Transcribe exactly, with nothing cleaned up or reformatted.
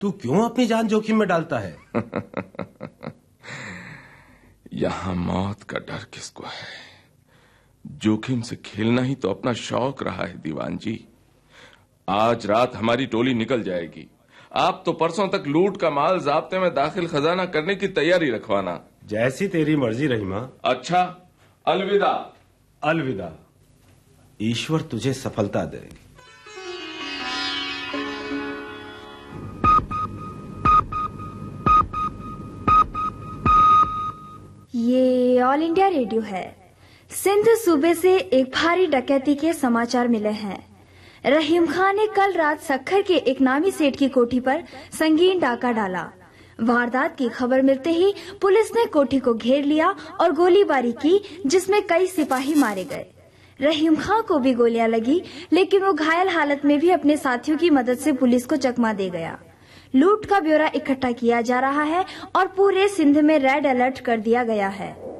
तू क्यों अपनी जान जोखिम में डालता है? यहाँ मौत का डर किसको है? जोखिम से खेलना ही तो अपना शौक रहा है दीवान जी। आज रात हमारी टोली निकल जाएगी। आप तो परसों तक लूट का माल ज़ाब्ते में दाखिल खजाना करने की तैयारी रखवाना। जैसी तेरी मर्जी रहीमा। अच्छा, अलविदा। अलविदा। ईश्वर तुझे सफलता दे। ये ऑल इंडिया रेडियो है। सिंध सूबे से एक भारी डकैती के समाचार मिले हैं। रहीम खान ने कल रात सक्खर के एक नामी सेठ की कोठी पर संगीन डाका डाला। वारदात की खबर मिलते ही पुलिस ने कोठी को घेर लिया और गोलीबारी की, जिसमें कई सिपाही मारे गए। रहीम खान को भी गोलियां लगी, लेकिन वो घायल हालत में भी अपने साथियों की मदद से पुलिस को चकमा दे गया। लूट का ब्यौरा इकट्ठा किया जा रहा है और पूरे सिंध में रेड अलर्ट कर दिया गया है।